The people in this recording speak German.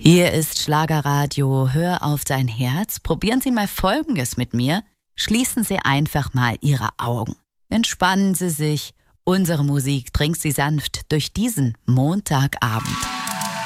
Hier ist Schlagerradio, hör auf dein Herz. Probieren Sie mal Folgendes mit mir. Schließen Sie einfach mal Ihre Augen. Entspannen Sie sich. Unsere Musik bringt Sie sanft durch diesen Montagabend.